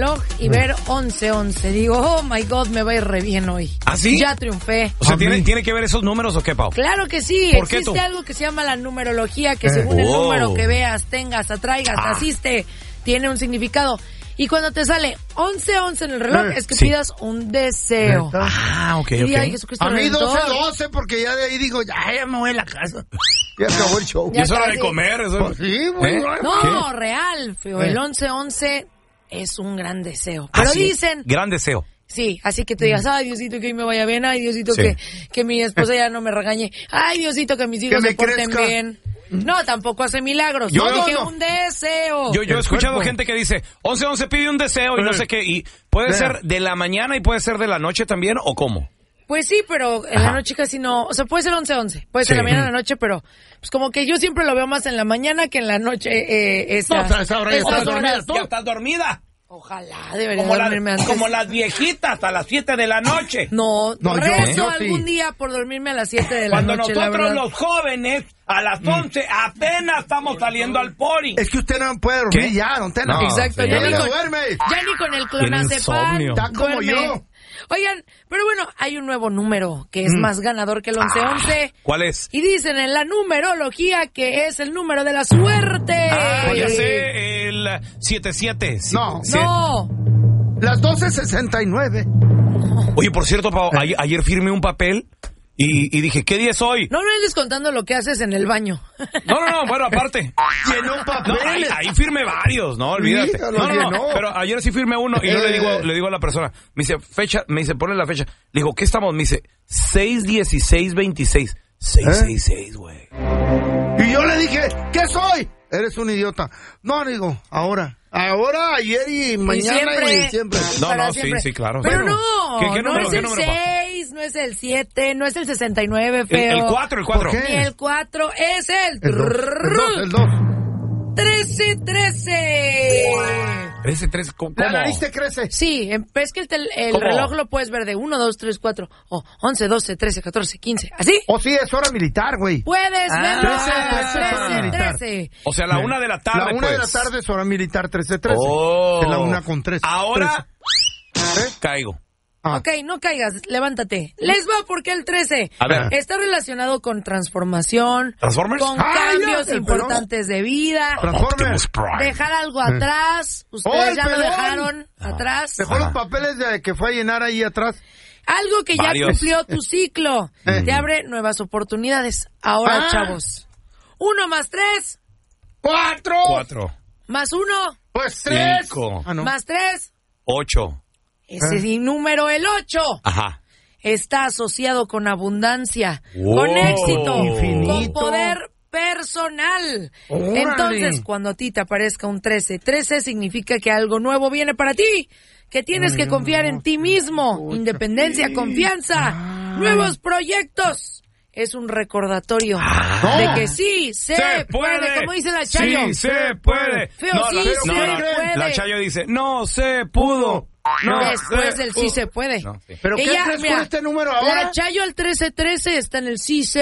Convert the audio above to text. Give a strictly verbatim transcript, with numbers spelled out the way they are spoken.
reloj y ver once once. Digo, oh my God, me va a ir re bien hoy. ¿Ah, sí? Ya triunfé. O sea, ¿tiene, ¿tiene que ver esos números o qué, Pau? Claro que sí. ¿Por qué Existe tú? algo que se llama la numerología, que según Oh. el número que veas, tengas, atraigas, Ah. naciste, tiene un significado. Y cuando te sale once once en el reloj, Eh, es que sí. pidas un deseo. ¿Neta? Ah, ok, Y, ay, ok. Jesucristo A mí Redentor. doce doce, porque ya de ahí digo, ya, ya me voy a la casa. Ya acabó el show. Y es hora casi. de comer, eso. Pues sí, güey. ¿Eh? No, ¿Qué? real, feo. ¿Qué? El once once es un gran deseo. Ah, Pero sí. dicen... Gran deseo. Sí, así que te digas, ay, Diosito, que hoy me vaya bien, ay, Diosito, Sí. que, que mi esposa ya no me regañe, ay, Diosito, que mis hijos Que me se porten crezca. bien. No, tampoco hace milagros. Yo- Yo dije no, no. un deseo. Yo, yo he El escuchado cuerpo. gente que dice, once once pide un deseo y no Eh. sé qué. Y puede Eh. ser de la mañana y puede ser de la noche también, ¿o cómo? Pues sí, pero en Ajá. la noche casi no, o sea, puede ser once once, puede ser Sí. en la mañana, en la noche, pero pues como que yo siempre lo veo más en la mañana que en la noche, eh, esas, No, a esa hora ya esas estás dormida horas. tú. Ya estás dormida. Ojalá, debería Como, la- dormirme antes. como las viejitas a las siete de la noche. No, No, yo- rezo yo sí. algún día por dormirme a las siete de la Cuando noche, la nosotros verdad. los jóvenes a las once apenas estamos saliendo al pori. Es que usted no puede dormir ¿Qué? ya, don Tena. No, Exacto, sí. ya, Ya ni no con, duerme. ya ni con el Tiene clonazepam insomnio. Está como duerme. yo. Oigan, pero bueno, hay un nuevo número que es Mm. más ganador que el once once. ¿Cuál es? Y dicen en la numerología que es el número de la suerte. Ah, ya sé, el siete siete. No. Sí. No. Las doce sesenta y nueve. Oye, por cierto, Pau, ayer, ayer firmé un papel y, y dije, ¿qué día es hoy? No me andes contando lo que haces en el baño. No, no, no, bueno, aparte. Llenó No, papeles. ahí, ahí firmé varios, no, olvídate. Hija, lo No, no, no, llenó. pero ayer sí firmé uno y yo le digo, Eh. le digo a la persona, me dice, fecha, me dice, ponle la fecha. Le digo, ¿qué estamos? Me dice, seis dieciséis veintiséis. seis seis seis, güey. Y yo le dije, ¿qué soy? Eres un idiota. No, digo, ahora. Ahora, ayer y mañana siempre. y siempre. No, Para no, sí, siempre. sí, claro. Pero Bueno, no, ¿qué- qué no número, es qué el número, Pau? seis, no es el siete, no es el sesenta y nueve, El, feo. el cuatro, el cuatro. ¿Por qué? Ni el cuatro, es el... El dos, el dos, el dos. trece trece. trece, trece, ¿cómo? La nariz te crece. Sí, em- es que el, tel- el ¿Cómo? reloj lo puedes ver de uno, dos, tres, cuatro, o once, doce, trece, catorce, quince, ¿así? O sí, es hora militar, güey. Puedes Ah, verlo trece, a las trece, trece, militar. trece. O sea, la una de la tarde, La una de la pues. tarde es hora militar trece trece. Oh. Es la una con tres. Ahora, ¿Eh? caigo. Ah. Ok, no caigas, levántate. Les va porque el trece A ver. está relacionado con transformación, ¿Transformers? con Ah, cambios ya, el importantes de vida, Transformers. Optimus Prime. dejar algo atrás. ¡Oh, Ustedes el ya lo pelón! dejaron atrás. Dejó los papeles de que fue a llenar ahí atrás. Algo que ya Varios. cumplió tu ciclo. Eh. Te abre nuevas oportunidades. Ahora, Ah. chavos. Uno más tres, ¡Cuatro! Cuatro, más uno, Pues tres. Cinco. Ah, no. más tres. ocho. Ese Ah. número, el ocho. Ajá. Está asociado con abundancia, Wow. con éxito, Infinito. con poder personal. Órale. Entonces, cuando a ti te aparezca un trece, trece significa que algo nuevo viene para ti, que tienes que confiar en ti mismo, independencia, confianza, nuevos proyectos. Es un recordatorio de que sí se, puede, como dice la Chayo. Sí se puede. Feo, no, sí la, se no, no, puede. La Chayo dice, no se pudo. No Después se del sí pudo. se puede. No, sí. ¿Pero qué Ella, crees con mira, este número ahora? La Chayo al trece trece está en el sí se